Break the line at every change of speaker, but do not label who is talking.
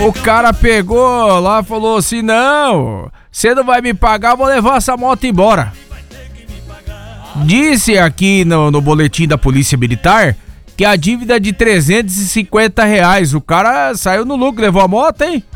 O cara pegou lá e falou assim: não, você não vai me pagar, eu vou levar essa moto embora. Disse aqui no boletim da Polícia Militar que a dívida é de R$350. O cara saiu no lucro, levou a moto, hein?